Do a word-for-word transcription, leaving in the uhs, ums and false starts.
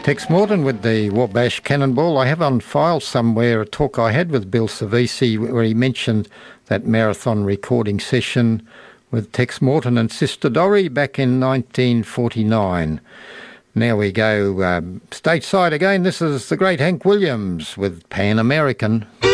Tex Morton with the Wabash Cannonball. I have on file somewhere a talk I had with Bill Savisi where he mentioned that marathon recording session with Tex Morton and Sister Dorrie back in nineteen forty-nine. Now we go um, stateside again. This is the great Hank Williams with Pan American.